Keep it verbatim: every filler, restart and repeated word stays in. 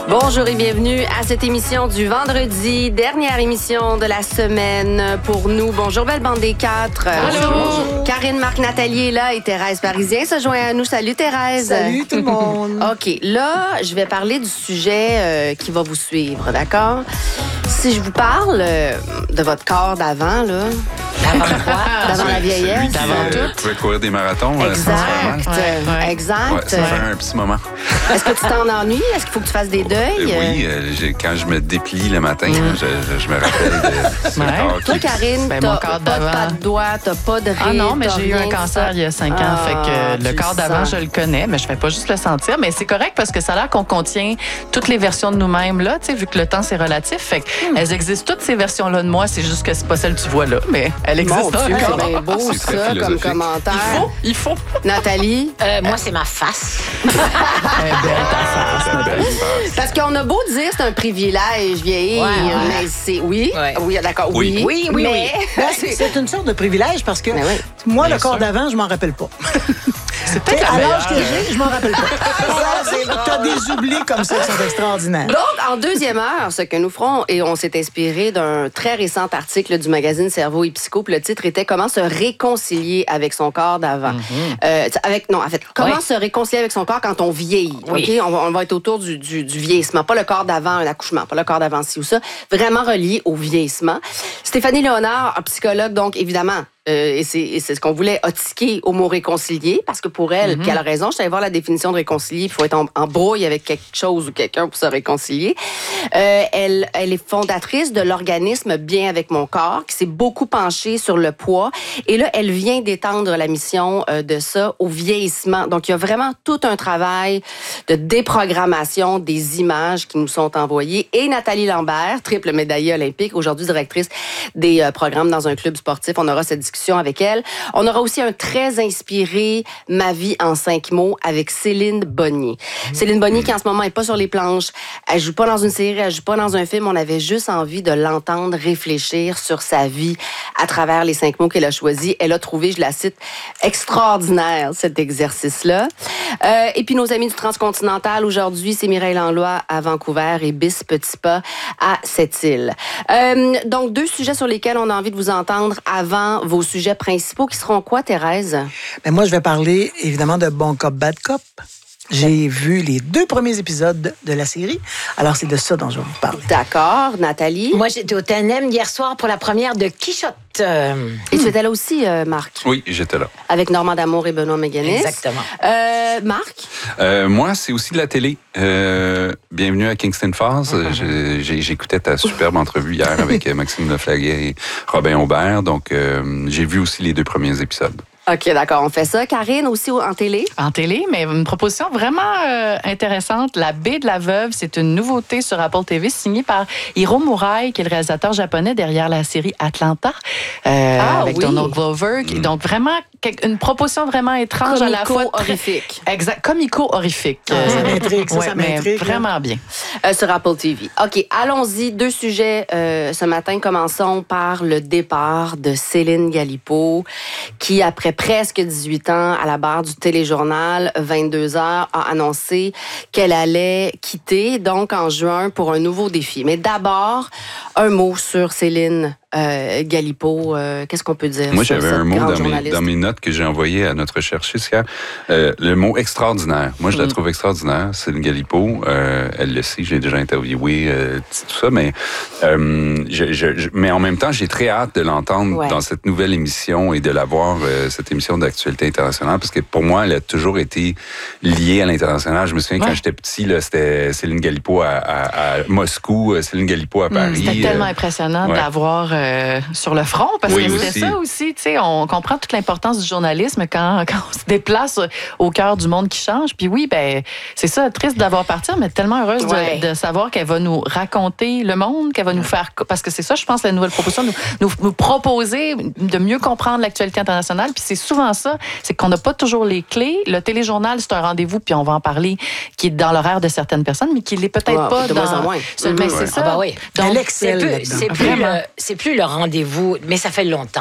Bonjour et bienvenue à cette émission du vendredi, dernière émission de la semaine pour nous. Bonjour, belle bande des quatre. Bonjour. Karine, Marc, Nathalie est là et Thérèse Parisien se joint à nous. Salut Thérèse. Salut tout le monde. OK, là, je vais parler du sujet euh, qui va vous suivre, d'accord? Si je vous parle euh, de votre corps d'avant, là... D'avant quoi? D'avant la vieillesse. Celui qui euh, pouvait courir des marathons. Exact, Euh, ouais, ouais. exact. ouais, ça fait un petit moment. Est-ce que tu t'en ennuies? Est-ce qu'il faut que tu fasses des deuils? Euh, oui, euh, j'ai, quand je me déplie le matin, mm. je, je, je me rappelle de ce ouais. corps. Toi, qui... Karine, ben, t'as pas de pas de doigts, t'as pas de ride. Ah non, mais j'ai eu un cancer il y a cinq ans, ah, fait que le corps d'avant, sens. je le connais, mais je fais pas juste le sentir. Mais c'est correct parce que ça a l'air qu'on contient toutes les versions de nous-mêmes, là, tu sais, vu que le temps, c'est relatif. Fait qu'elles mm. existent, toutes ces versions-là de moi, c'est juste que c'est pas celle que tu vois là, mais elle existe Mon Dieu, encore. c'est bien beau, ça, comme commentaire. Il faut, il faut. Nathalie? Euh, moi, c'est ma face. Eh bien, ta face, Nathalie. Parce qu'on a beau dire c'est un privilège vieillir, Ouais, ouais. mais c'est... Oui? Ouais. Oui, d'accord, oui. Oui, oui, mais... Ben, c'est, c'est une sorte de privilège parce que Ben oui. moi, Bien le corps sûr. d'avant, je m'en rappelle pas. C'est peut-être la À meilleure. l'âge que j'ai, je m'en rappelle pas. T'as des oublis comme ça qui sont extraordinaires. Donc, en deuxième heure, ce que nous ferons, et on s'est inspiré d'un très récent article du magazine Cerveau et Psycho, puis le titre était « Comment se réconcilier avec son corps d'avant Mm-hmm. euh, avec Non, en fait, comment Oui. se réconcilier avec son corps quand on vieillit. Oui. OK? On va, on va être autour du, du, du vieillissement, pas le corps d'avant un accouchement, pas le corps d'avant ci ou ça, vraiment relié au vieillissement. Stéphanie Léonard, psychologue, donc évidemment, Euh, et, c'est, et c'est ce qu'on voulait, a tiqué au mot réconcilier, parce que pour elle, Mm-hmm. puis elle a raison, je suis allée voir la définition de réconcilier, il faut être en, en brouille avec quelque chose ou quelqu'un pour se réconcilier. Euh, elle, elle est fondatrice de l'organisme Bien avec mon corps, qui s'est beaucoup penché sur le poids. Et là, elle vient d'étendre la mission euh, de ça au vieillissement. Donc, il y a vraiment tout un travail de déprogrammation des images qui nous sont envoyées. Et Nathalie Lambert, triple médaillée olympique, aujourd'hui directrice des euh, programmes dans un club sportif. On aura cette discussion avec elle. On aura aussi un très inspiré Ma vie en cinq mots avec Céline Bonnier. Mmh. Céline Bonnier qui en ce moment est pas sur les planches, elle joue pas dans une série, elle joue pas dans un film, on avait juste envie de l'entendre réfléchir sur sa vie à travers les cinq mots qu'elle a choisis. Elle a trouvé, je la cite, extraordinaire cet exercice-là. Euh, et puis nos amis du Transcontinental aujourd'hui, c'est Mireille Langlois à Vancouver et Bis Petitpas à Sept-Îles. Euh, donc deux sujets sur lesquels on a envie de vous entendre avant vos sujets principaux qui seront quoi, Thérèse? Ben, moi, je vais parler évidemment de Bon Cop, Bad Cop. J'ai vu les deux premiers épisodes de la série. Alors, c'est de ça dont je vais vous parler. D'accord. Nathalie? Moi, j'étais au T N M hier soir pour la première de Quichotte. Euh, Et tu étais là aussi, euh, Marc? Oui, j'étais là. Avec Normand D'Amour et Benoît Méganis. Exactement. Euh, Marc? Euh, moi, c'est aussi de la télé. Euh, bienvenue à Kingston Falls. Mm-hmm. J'ai, j'ai, j'écoutais ta superbe entrevue hier avec Maxime Leflaguet et Robin Aubert. Donc, euh, j'ai vu aussi les deux premiers épisodes. OK, d'accord, on fait ça. Karine, aussi en télé? En télé, mais une proposition vraiment euh, intéressante. La baie de la veuve, c'est une nouveauté sur Apple T V signée par Hiro Murai, qui est le réalisateur japonais derrière la série Atlanta, euh, Ah, avec oui. Donald Glover. Qui, donc, vraiment, une proposition vraiment étrange à la fois. Comico-horrifique. Exact, comico-horrifique. Ah, ça m'intrigue, ça, ouais, ça mais m'intrigue, là. vraiment bien. Euh, sur Apple T V. OK, allons-y. Deux sujets euh, ce matin. Commençons par le départ de Céline Galipeau, qui, après presque dix-huit ans, à la barre du téléjournal vingt-deux heures, a annoncé qu'elle allait quitter, donc en juin, pour un nouveau défi. Mais d'abord, un mot sur Céline euh, Galipeau. Euh, qu'est-ce qu'on peut dire Moi, sur j'avais cette un mot grande dans mes, journaliste? dans mes notes que j'ai envoyé à notre chercheuse. Euh, le mot extraordinaire. Moi, je la Mm. trouve extraordinaire. Céline Galipeau, euh, elle le sait, j'ai déjà interviewé, euh, tout ça, mais, euh, je, je, je- mais en même temps, j'ai très hâte de l'entendre Ouais. dans cette nouvelle émission et de la voir, euh, cette émission d'actualité internationale, parce que pour moi, elle a toujours été liée à l'international. Je me souviens, Ouais. quand j'étais petit, là, c'était Céline Galipeau à, à, à Moscou, euh, Céline Galipeau à Paris. C'était tellement euh, impressionnant ouais. de l'avoir euh, sur le front, parce Oui, que c'était aussi. ça aussi. Tu sais, on comprend toute l'importance du journalisme quand, quand on se déplace au cœur du monde qui change. Puis oui, ben c'est ça, triste d'avoir parti, mais tellement heureuse de- Ouais. de, savoir qu'elle va nous raconter le monde, qu'elle va nous faire... Parce que c'est ça, je pense, la nouvelle proposition, nous, nous, nous proposer de mieux comprendre l'actualité internationale. Puis c'est souvent ça, c'est qu'on n'a pas toujours les clés. Le téléjournal, c'est un rendez-vous, puis on va en parler, qui est dans l'horaire de certaines personnes, mais qui l'est peut-être Ouais, pas de dans... moins en moins. Ce- mais Mhm. c'est Ouais. ça. Ah bah oui. Donc, Elle C'est excelle plus, là-dedans. c'est plus Vraiment. le, c'est plus le rendez-vous, mais ça fait longtemps.